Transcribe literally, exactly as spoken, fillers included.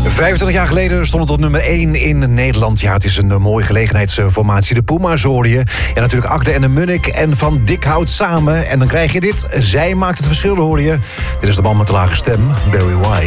vijfentwintig jaar geleden stond het op nummer één in Nederland. Ja, het is een mooie gelegenheidsformatie. De Puma's hoor je. Ja, natuurlijk Akde en de Munnik en Van Dikhout samen. En dan krijg je dit. Zij maakt het verschil, hoor je. Dit is de man met de lage stem, Barry White.